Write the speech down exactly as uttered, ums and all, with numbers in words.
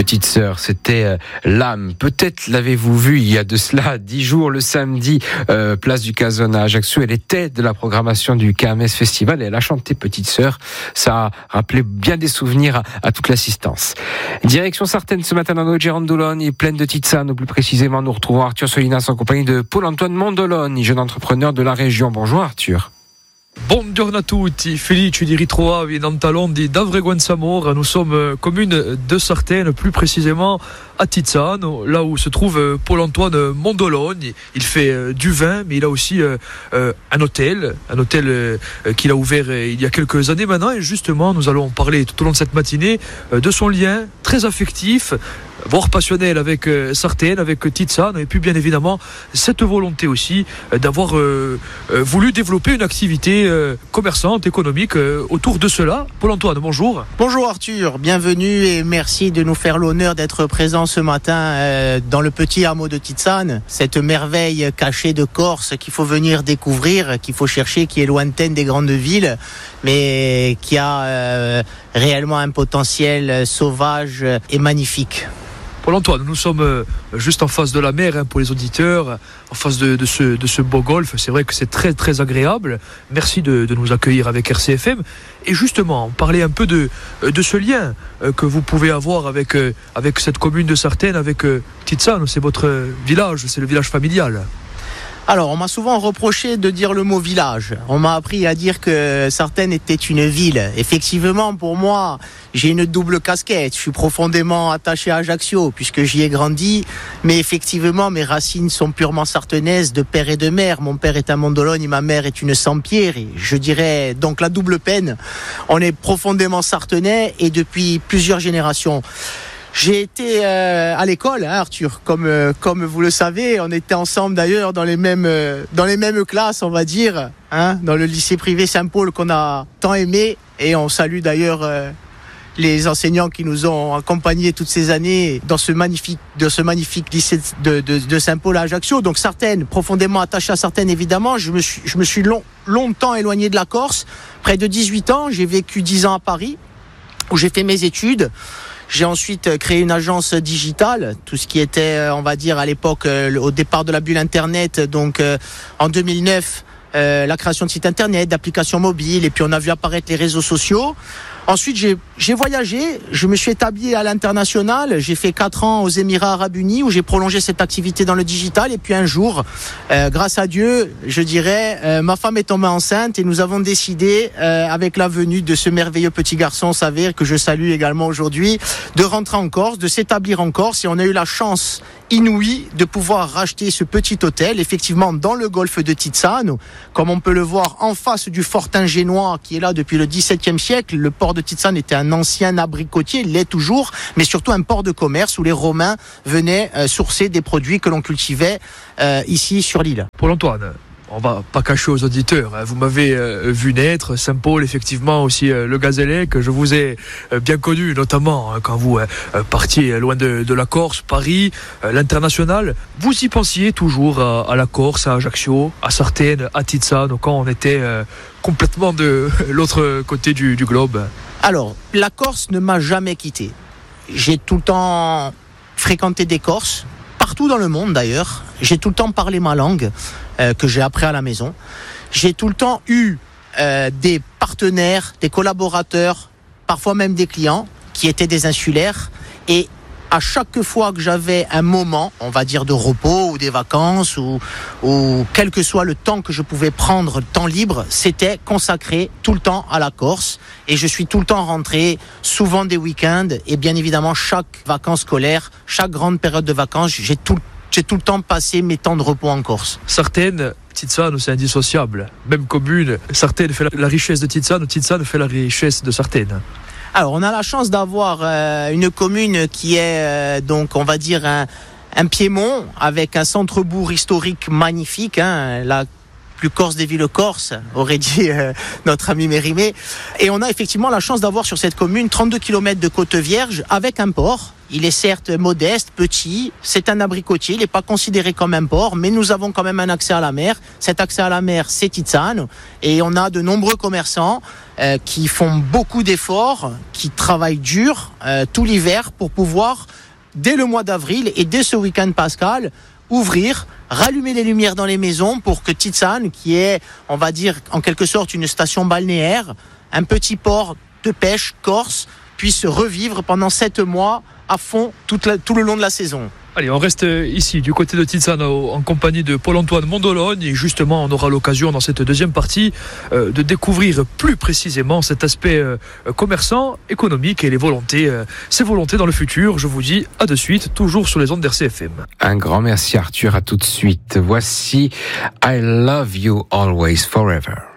petite sœur, c'était euh, l'âme. Peut-être l'avez-vous vue il y a de cela dix jours, le samedi, euh, place du Casona à Ajaccio. Elle était de la programmation du K M S Festival et elle a chanté Petite sœur. Ça a rappelé bien des souvenirs à, à toute l'assistance. Direction Sartène ce matin dans notre Girandolone, pleine de Tizzano. Plus précisément, nous retrouvons Arthur Solinas en compagnie de Paul-Antoine Mondolone, jeune entrepreneur de la région. Bonjour Arthur. Buongiorno a tutti, felice di ritrovarvi in Antalondi d'Avreguensamor. Nous sommes commune de Sartène, plus précisément à Tizzano, là où se trouve Paul-Antoine Mondolone. Il fait du vin, mais il a aussi un hôtel, un hôtel qu'il a ouvert il y a quelques années maintenant. Et justement, nous allons parler tout au long de cette matinée de son lien très affectif, voire passionnel avec euh, Sartène, avec Tizzano, et puis bien évidemment cette volonté aussi euh, d'avoir euh, euh, voulu développer une activité euh, commerçante, économique euh, autour de cela. Paul-Antoine, bonjour. Bonjour Arthur, bienvenue et merci de nous faire l'honneur d'être présent ce matin euh, dans le petit hameau de Tizzano, cette merveille cachée de Corse qu'il faut venir découvrir, qu'il faut chercher, qui est lointaine des grandes villes, mais qui a euh, réellement un potentiel sauvage et magnifique. Paul-Antoine, nous sommes juste en face de la mer, hein, pour les auditeurs, en face de, de, ce, de ce beau golfe. C'est vrai que c'est très très agréable. Merci de, de nous accueillir avec R C F M. Et justement, parler un peu de, de ce lien que vous pouvez avoir avec, avec cette commune de Sartène, avec Tizzano. C'est votre village, c'est le village familial. Alors, on m'a souvent reproché de dire le mot village. On m'a appris à dire que Sartène était une ville. Effectivement, pour moi, j'ai une double casquette. Je suis profondément attaché à Ajaccio, puisque j'y ai grandi. Mais effectivement, mes racines sont purement sartenaises, de père et de mère. Mon père est un Mondolone et ma mère est une Sampierre. Et je dirais donc la double peine. On est profondément sartenais et depuis plusieurs générations. J'ai été euh, à l'école, hein, Arthur, comme euh, comme vous le savez, on était ensemble d'ailleurs dans les mêmes euh, dans les mêmes classes, on va dire, hein, dans le lycée privé Saint-Paul qu'on a tant aimé, et on salue d'ailleurs euh, les enseignants qui nous ont accompagnés toutes ces années dans ce magnifique de ce magnifique lycée de de, de Saint-Paul à Ajaccio. Donc Sartène, profondément attaché à Sartène évidemment. Je me suis je me suis long, longtemps éloigné de la Corse, près de dix-huit ans. J'ai vécu dix ans à Paris où j'ai fait mes études. J'ai ensuite créé une agence digitale, tout ce qui était, on va dire, à l'époque, au départ de la bulle Internet, donc en deux mille neuf, euh, la création de sites Internet, d'applications mobiles, et puis on a vu apparaître les réseaux sociaux. Ensuite, j'ai, j'ai voyagé, je me suis établi à l'international, j'ai fait quatre ans aux Émirats Arabes Unis où j'ai prolongé cette activité dans le digital, et puis un jour, euh, grâce à Dieu, je dirais, euh, ma femme est tombée enceinte et nous avons décidé, euh, avec la venue de ce merveilleux petit garçon Saver, que je salue également aujourd'hui, de rentrer en Corse, de s'établir en Corse, et on a eu la chance inouïe de pouvoir racheter ce petit hôtel, effectivement dans le golfe de Tizzano, comme on peut le voir en face du fortin génois qui est là depuis le dix-septième siècle. Le port de Tizzano était un ancien abricotier, il l'est toujours, mais surtout un port de commerce où les Romains venaient euh, sourcer des produits que l'on cultivait euh, ici sur l'île. Paul-Antoine, on va pas cacher aux auditeurs, hein. Vous m'avez euh, vu naître, Saint-Paul, effectivement, aussi euh, le Gazélec. Je vous ai euh, bien connu, notamment hein, quand vous euh, partiez loin de, de la Corse, Paris, euh, l'international. Vous y pensiez toujours à, à la Corse, à Ajaccio, à Sartène, à Tizzano, quand on était euh, complètement de l'autre côté du, du globe? Alors, la Corse ne m'a jamais quitté. J'ai tout le temps fréquenté des Corses, partout dans le monde d'ailleurs. J'ai tout le temps parlé ma langue, euh, que j'ai appris à la maison. J'ai tout le temps eu euh, des partenaires, des collaborateurs, parfois même des clients, qui étaient des insulaires. Et à chaque fois que j'avais un moment, on va dire de repos ou des vacances, ou, ou quel que soit le temps que je pouvais prendre, le temps libre, c'était consacré tout le temps à la Corse. Et je suis tout le temps rentré, souvent des week-ends, et bien évidemment chaque vacances scolaires, chaque grande période de vacances, j'ai tout, j'ai tout le temps passé mes temps de repos en Corse. Sartène, Tizzano, c'est indissociable. Même commune, Sartène fait la, la richesse de Tizzano, Tizzano fait la richesse de Sartène. Alors, on a la chance d'avoir euh, une commune qui est, euh, donc, on va dire, un, un piémont avec un centre-bourg historique magnifique, hein, la plus corse des villes corses, aurait dit euh, notre ami Mérimée. Et on a effectivement la chance d'avoir sur cette commune trente-deux kilomètres de côte vierge avec un port. Il est certes modeste, petit, c'est un abricotier, il n'est pas considéré comme un port, mais nous avons quand même un accès à la mer. Cet accès à la mer, c'est Tizzano, et on a de nombreux commerçants euh, qui font beaucoup d'efforts, qui travaillent dur euh, tout l'hiver pour pouvoir dès le mois d'avril et dès ce week-end pascal, ouvrir, rallumer les lumières dans les maisons pour que Titsan, qui est, on va dire, en quelque sorte une station balnéaire, un petit port de pêche corse, puisse revivre pendant sept mois à fond toute la, tout le long de la saison. Allez, on reste ici du côté de Titsan en compagnie de Paul-Antoine Mondologne et justement on aura l'occasion dans cette deuxième partie euh, de découvrir plus précisément cet aspect euh, commerçant, économique et les volontés, euh, ces volontés dans le futur. Je vous dis à de suite, toujours sur les ondes d'R C F M. Un grand merci Arthur, à tout de suite. Voici I Love You Always Forever.